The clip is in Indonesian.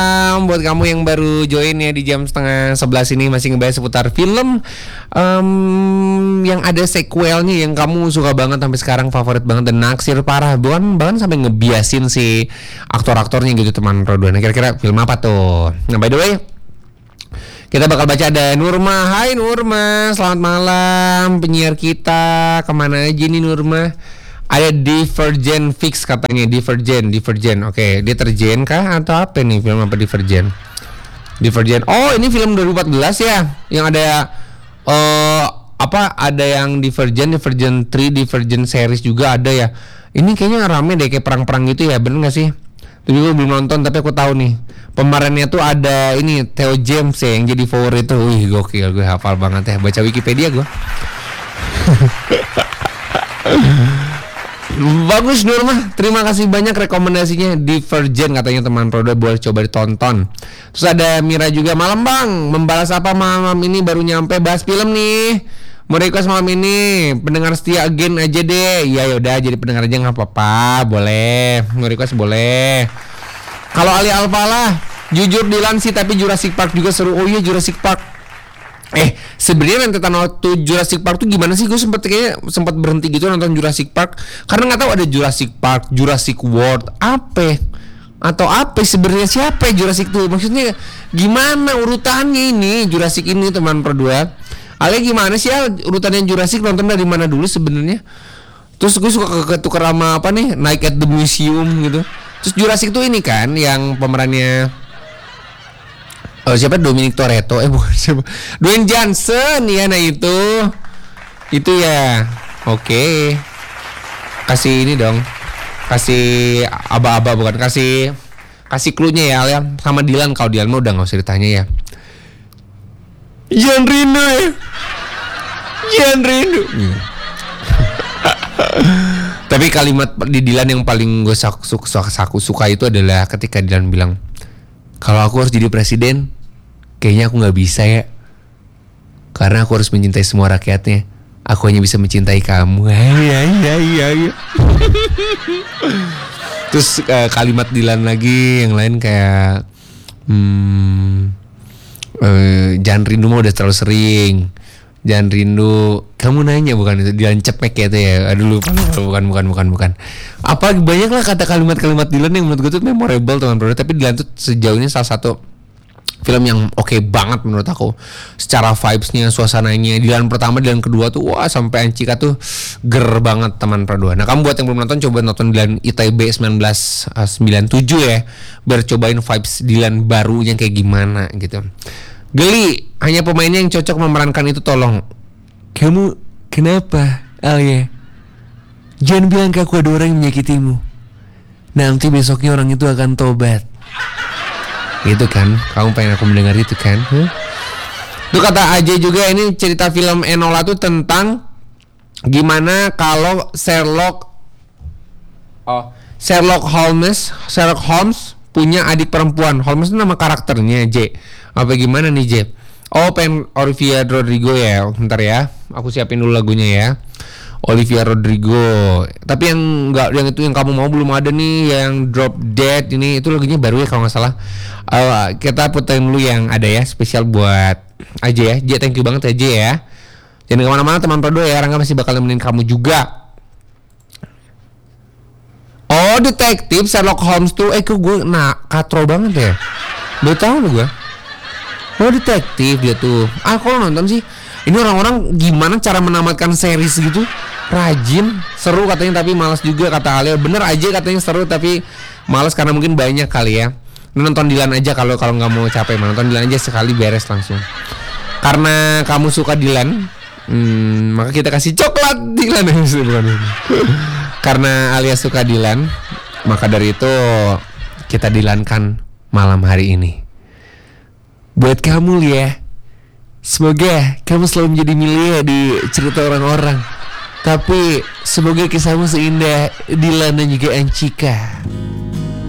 Buat kamu yang baru join ya di jam setengah 11 ini masih ngebahas seputar film yang ada sequelnya yang kamu suka banget sampai sekarang, favorit banget dan naksir parah, bahkan sampai ngebiasin si aktor-aktornya gitu teman Rodo. Nah kira-kira film apa tuh? Nah by the way, kita bakal baca ada Nurma. Hai Nurma, selamat malam penyiar kita. Kemana aja nih Nurma? Ada Divergent fix katanya. Divergent. Oke, deterjen kah atau apa nih film apa Divergent? Oh, ini film 2014 ya. Yang ada ada yang Divergent 3, Divergent series juga ada ya. Ini kayaknya rame deh kayak perang-perang gitu ya, bener gak sih? Tapi gue belum nonton, tapi aku tahu nih pemerannya tuh ada ini Theo James ya yang jadi favorit tuh. Wih gokil, gue hafal banget ya. Baca Wikipedia gue. Bagus Nurma, terima kasih banyak rekomendasinya. Divergent katanya teman Roda, boleh coba ditonton. Terus ada Mira juga, malam bang, membalas apa malam ini, baru nyampe bahas film nih. Mau request malam ini pendengar setia again aja deh. Ya yaudah jadi pendengar aja nggak apa-apa, boleh. Mau request boleh. Kalau Ali Alfalah, jujur Dilan sih tapi Jurassic Park juga seru. Oh iya Jurassic Park. Sebenarnya rentetan waktu Jurassic Park tuh gimana sih? Gue sempat berhenti gitu nonton Jurassic Park karena nggak tahu ada Jurassic Park, Jurassic World, atau sebenarnya siapa Jurassic tuh? Maksudnya gimana urutannya ini Jurassic ini teman berdua? Ale gimana sih urutannya Jurassic, nonton dari mana dulu sebenarnya? Terus gue suka ketukar sama apa nih, Night at the Museum gitu. Terus Jurassic tuh ini kan yang pemerannya siapa, Dominic Toretto bukan siapa, Dwayne Johnson ya. Nah itu ya. Oke. Kasih ini dong, kasih aba-aba, bukan kasih clue-nya ya Alia sama Dilan. Kalau Dilan mah udah nggak usah ditanya ya. Jean Reno. Tapi kalimat di Dilan yang paling gue suka itu adalah ketika Dilan bilang, kalau aku harus jadi presiden, kayaknya aku gak bisa ya. Karena aku harus mencintai semua rakyatnya. Aku hanya bisa mencintai kamu. Iya. Terus kalimat Dilan lagi yang lain kayak jangan rindu mah udah terlalu sering. Jangan rindu, kamu nanya bukan itu, Dilan cepek ya itu ya. Aduh lupa, bukan. Apa banyak lah kata kalimat-kalimat Dilan yang menurut gue tuh memorable teman-teman. Tapi Dilan tuh sejauh ini salah satu film yang oke banget menurut aku. Secara vibes-nya, suasananya, Dilan pertama, Dilan kedua tuh wah sampai Ancika tuh ger banget teman berdua. Nah kamu buat yang belum nonton, coba nonton Dilan ITB 1997 ya, biar cobain vibes Dilan barunya kayak gimana gitu. Geli, hanya pemainnya yang cocok memerankan itu, tolong. Kamu kenapa, Alia? Jangan bilang ke aku ada orang yang menyakitimu. Nanti besoknya orang itu akan tobat. Itu kan, kamu pengen aku mendengar itu kan? Itu kata Ajay juga, ini cerita film Enola tuh tentang gimana kalau Sherlock Holmes punya adik perempuan. Holmes itu nama karakternya J. Apa gimana nih J? Pengen Olivia Rodrigo ya. Bentar ya, aku siapin dulu lagunya ya. Olivia Rodrigo. Tapi yang itu yang kamu mau belum ada nih, yang Drop Dead ini, itu lagunya baru ya kalau nggak salah. Kita puterin dulu yang ada ya, spesial buat aja ya. J, thank you banget aja ya. Jangan kemana-mana teman Prodo ya, Rangga masih bakal nemenin kamu juga. Detektif Sherlock Holmes tuh, gue katro banget ya. Baru tahu lu gue. Detektif dia tuh. Kalau nonton sih, ini orang-orang gimana cara menamatkan series gitu? Rajin, seru katanya tapi malas juga kata Alia. Bener aja katanya seru tapi malas karena mungkin banyak kali ya. Nonton Dilan aja kalau nggak mau capek, nonton Dilan aja sekali beres langsung. Karena kamu suka Dilan, maka kita kasih coklat Dilan. Karena Alia suka Dilan, maka dari itu kita dilankan malam hari ini. Buat kamu Lia, semoga kamu selalu menjadi milia di cerita orang-orang. Tapi semoga kisahmu seindah Dilan dan juga Ancika.